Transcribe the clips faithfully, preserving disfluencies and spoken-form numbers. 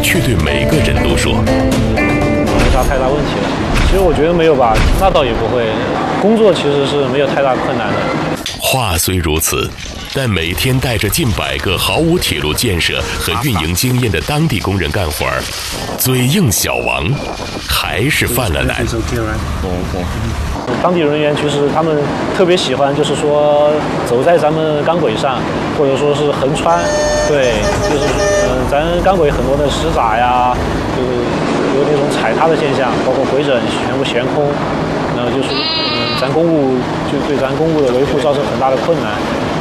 却对每个人都说：“ 没啥太大问题的。”其实我觉得没有吧，那倒也不会。工作其实是没有太大困难的。 话虽如此，但每天带着近百个毫无铁路建设和运营经验的当地工人干活儿，嘴硬小王还是犯了难。 当地人员其实他们特别喜欢，就是说走在咱们钢轨上，或者说是横穿，对，就是嗯、呃，咱钢轨很多的石闸呀，就是有那种踩踏的现象，包括回诊全部悬空，然后就是嗯、呃，咱公务就对咱公务的维护造成很大的困难。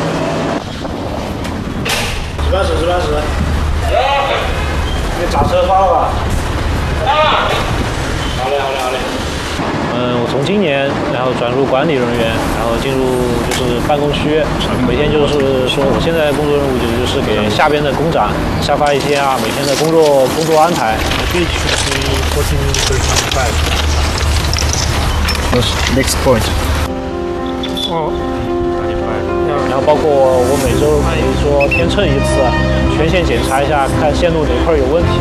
值班室，值班室，那闸车发了吧？啊！好嘞，好嘞，好嘞。嗯，我从今年然后转入管理人员，然后进入就是办公区，每天就是说我现在工作任务就是给下边的工长下发一些啊每天的工作工作安排。 Next point. 哦，然后包括我每周可以说天秤一次，全线检查一下，看线路哪块有问题。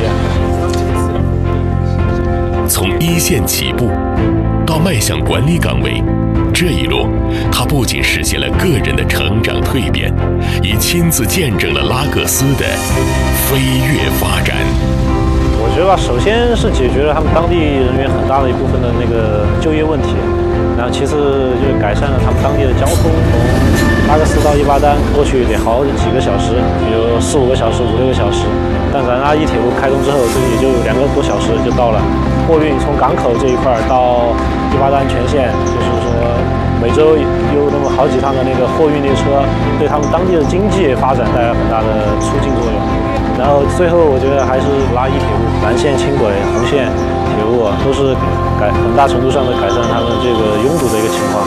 从一线起步到迈向管理岗位，这一路他不仅实现了个人的成长蜕变，也亲自见证了拉各斯的飞跃发展。 我觉得吧，首先是解决了他们当地人员很大的一部分的那个就业问题，然后其次就是改善了他们当地的交通，从拉各斯到伊巴丹过去得好几个小时，比如四五个小时、五六个小时，但咱阿伊铁路开通之后，这也就两个多小时就到了。货运从港口这一块到伊巴丹全线，就是说每周有那么好几趟的那个货运列车，对他们当地的经济发展带来很大的促进作用。然后最后我觉得还是拉伊铁路、蓝线、轻轨、红线铁路都是改很大程度上的改善他们这个拥堵的一个情况。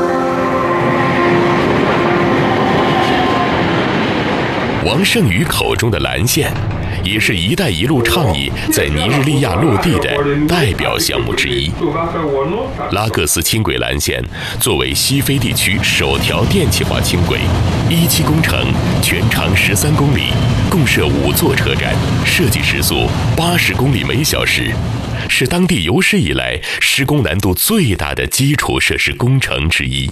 王胜宇口中的蓝线，也是一带一路倡议在尼日利亚落地的代表项目之一。拉各斯轻轨蓝线作为西非地区首条电气化轻轨，一期工程全长十三公里，共设五座车站，设计时速八十公里每小时，是当地有史以来施工难度最大的基础设施工程之一。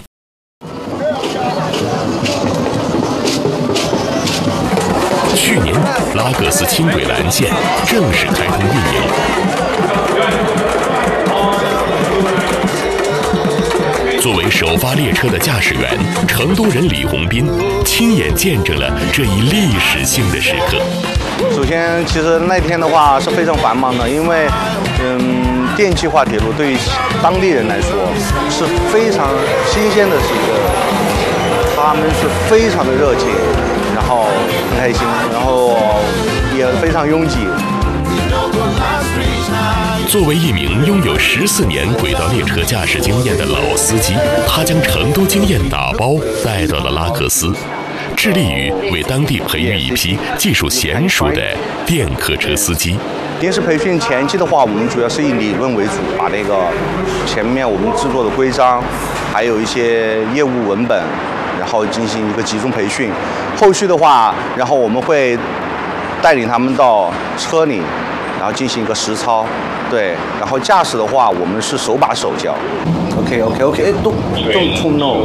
去年，拉各斯轻轨蓝线正式开通运营。作为首发列车的驾驶员，成都人李洪斌亲眼见证了这一历史性的时刻。 首先，其实那天的话是非常繁忙的，因为，嗯，电气化铁路对于当地人来说是非常新鲜的事情，他们是非常的热情。然后很开心，然后也非常拥挤。 作为一名拥有十四年轨道列车驾驶经验的老司机，他将成都经验打包带到了拉各斯，致力于为当地培育一批技术娴熟的电客车司机。 临时培训前期的话，我们主要是以理论为主，把那个前面我们制作的规章，还有一些业务文本。然后进行一个集中培训，后续的话，然后我们会带领他们到车里，然后进行一个实操，对，然后驾驶的话，我们是手把手教。OK OK OK， 哎，都都冲 no。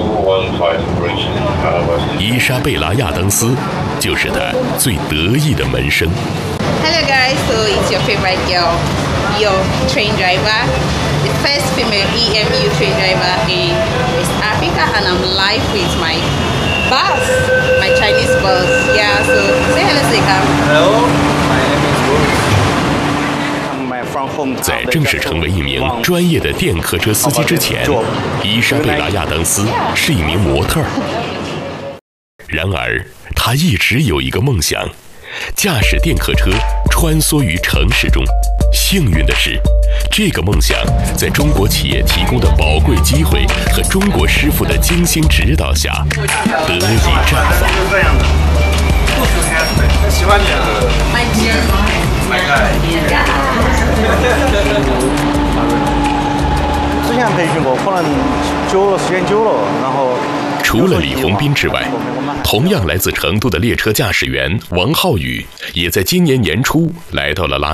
伊莎贝拉亚当斯就是他最得意的门生。 Hello guys, so it's your favorite girl, your train driver, the first female E M U train driver in West Africa, and I'm live with my boss, my Chinese boss. Yeah, so say hello, Sekam. Hello, my name is Bruce. 在正式成为一名专业的电客车司机之前，伊莎贝拉亚当斯是一名模特儿。然而，他一直有一个梦想。驾驶电客车穿梭于城市中，幸运的是，这个梦想在中国企业提供的宝贵机会和中国师傅的精心指导下，得以绽放。 喜欢你啊！之前培训过，可能久了，时间久了，然后。 除了李洪斌之外，同样来自成都的列车驾驶员王浩宇，也在今年年初来到了拉。